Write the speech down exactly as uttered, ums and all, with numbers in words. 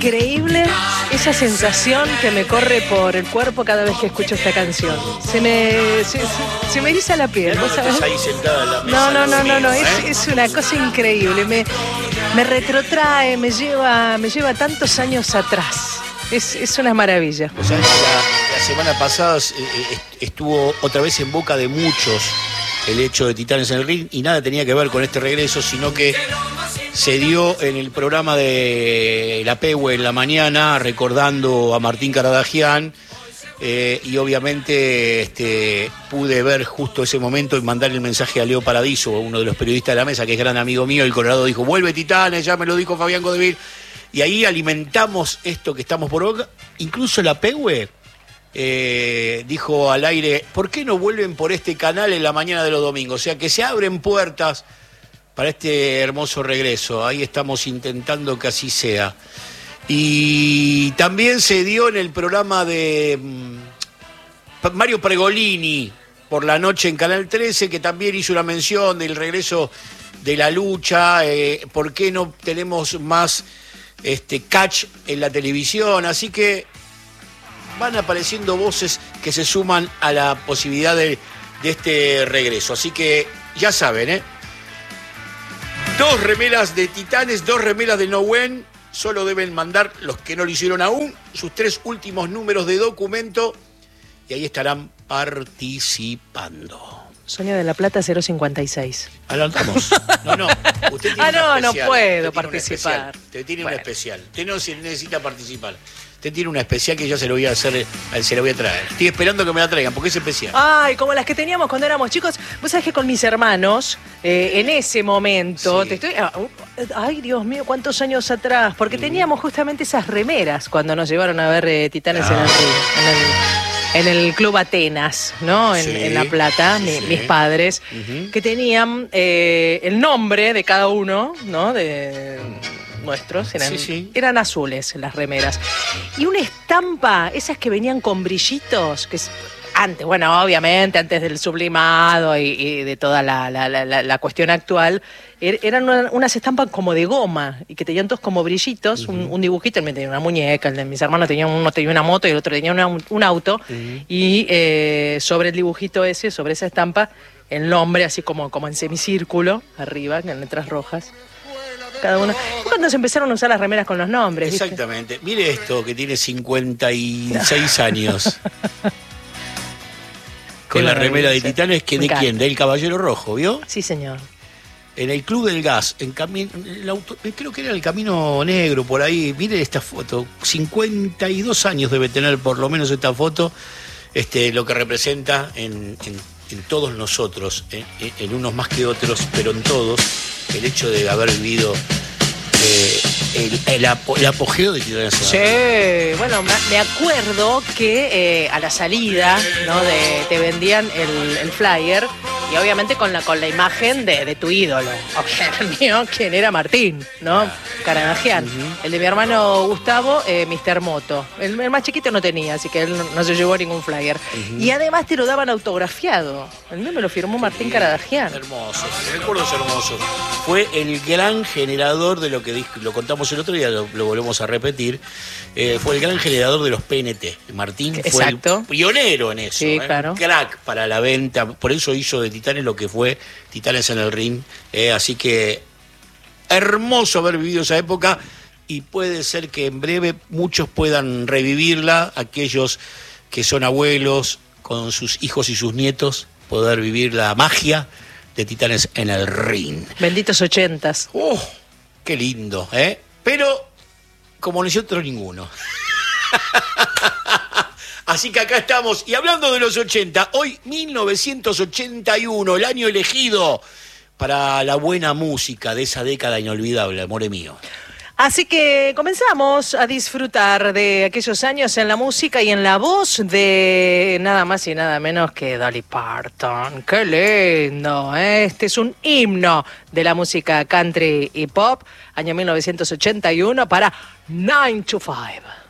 increíble esa sensación que me corre por el cuerpo cada vez que escucho esta canción. Se me, se, se, se me eriza la piel, ¿vos sabés? Ahí sentada en la mesa, no, no, no, no, no, ¿eh? es, es una cosa increíble. Me, me retrotrae, me lleva, me lleva tantos años atrás. Es, es una maravilla. O sea, la, la semana pasada estuvo otra vez en boca de muchos el hecho de Titanes en el Ring y nada tenía que ver con este regreso, sino que se dio en el programa de La Pehue en la mañana, recordando a Martín Caradagian, eh, y obviamente este, pude ver justo ese momento y mandar el mensaje a Leo Paradiso, uno de los periodistas de la mesa, que es gran amigo mío. El Colorado dijo, vuelve Titanes, ya me lo dijo Fabián Godevil. Y ahí alimentamos esto que estamos por boca. Incluso La Pehue eh, dijo al aire, ¿por qué no vuelven por este canal en la mañana de los domingos? O sea, que se abren puertas para este hermoso regreso. Ahí estamos intentando que así sea. Y también se dio en el programa de um, Mario Pregolini por la noche en Canal trece, que también hizo una mención del regreso de la lucha. Eh, ¿Por qué no tenemos más este catch en la televisión? Así que van apareciendo voces que se suman a la posibilidad de, de este regreso. Así que ya saben, ¿eh? Dos remeras de Titanes, dos remeras de Nahuen. Solo deben mandar, los que no lo hicieron aún, sus tres últimos números de documento y ahí estarán participando. Sonia de la Plata cero cincuenta y seis. Adelantamos. No, no. Usted tiene ah, no, no puedo participar. Usted tiene bueno. una especial. Usted no necesita participar. Usted tiene una especial que ya se lo voy a hacer, se la voy a traer. Estoy esperando que me la traigan, porque es especial. Ay, como las que teníamos cuando éramos chicos. Vos sabés que con mis hermanos, eh, en ese momento, sí. te estoy. Ay, Dios mío, cuántos años atrás. Porque mm. teníamos justamente esas remeras cuando nos llevaron a ver eh, Titanes ah. en, el, en el. En el Club Atenas, ¿no? En, sí, en La Plata, mi, sí. mis padres, uh-huh. que tenían eh, el nombre de cada uno, ¿no? De nuestros, eran, sí, sí. eran azules las remeras. Y una estampa, esas que venían con brillitos, que es, antes, bueno, obviamente, antes del sublimado y, y de toda la, la, la, la cuestión actual, er, eran una, unas estampas como de goma y que tenían todos como brillitos, uh-huh. un, un dibujito, el mío tenía una muñeca, el de mis hermanos tenía uno tenía una moto y el otro tenía una, un, un auto, uh-huh. y eh, sobre el dibujito ese, sobre esa estampa, el nombre así como, como en semicírculo, arriba, en letras rojas. Cada uno. Cuando se empezaron a usar las remeras con los nombres. Exactamente. ¿Viste? Mire esto, que tiene cincuenta y seis años. Con la remera de Titanes, que ¿de quién? Del Caballero Rojo, ¿vio? Sí, señor. En el Club del Gas, en camino, auto, creo que era el Camino Negro, por ahí. Mire esta foto, cincuenta y dos años debe tener por lo menos esta foto, este, lo que representa en, en, en todos nosotros, en, en unos más que otros, pero en todos, el hecho de haber vivido eh, el, el, apo, el apogeo de Titanes. Sí, bueno, me acuerdo que eh, a la salida, ¿no? de, te vendían el, el flyer y obviamente con la con la imagen de, de tu ídolo. O sea, el mío, quien era Martín, ¿no? Caradagian. Uh-huh. El de mi hermano Gustavo, eh, mister Moto. El, el más chiquito no tenía, así que él no, no se llevó ningún flyer. Uh-huh. Y además te lo daban autografiado. El mío me lo firmó Martín sí, Caradagian. Hermoso, recuerdos hermosos. Fue el gran generador de lo que dijo, lo contamos el otro día, lo, lo volvemos a repetir. Eh, fue el gran generador de los P N T. Martín Exacto. fue el pionero en eso. Sí, ¿eh? claro. Un crack para la venta. Por eso hizo de Titanes lo que fue Titanes en el Ring. Eh, así que hermoso haber vivido esa época y puede ser que en breve muchos puedan revivirla, aquellos que son abuelos con sus hijos y sus nietos, poder vivir la magia de Titanes en el Ring. Benditos ochentas. ¡Oh! ¡Qué lindo! ¿eh? Pero como nosotros ninguno. Así que acá estamos. Y hablando de los ochenta, hoy mil novecientos ochenta y uno, el año elegido para la buena música de esa década inolvidable, amore mío. Así que comenzamos a disfrutar de aquellos años en la música y en la voz de nada más y nada menos que Dolly Parton. ¡Qué lindo! ¿eh? Este es un himno de la música country y pop, año mil novecientos ochenta y uno para nine to five.